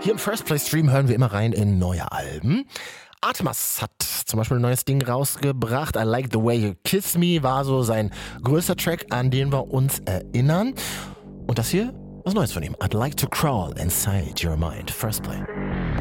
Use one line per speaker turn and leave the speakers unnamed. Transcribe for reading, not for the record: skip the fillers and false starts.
Hier im First Play Stream hören wir immer rein in neue Alben. Atmas hat zum Beispiel ein neues Ding rausgebracht. I Like the Way You Kiss Me war so sein größter Track, an den wir uns erinnern. Und das hier, was Neues von ihm. I'd like to crawl inside your mind. First Play.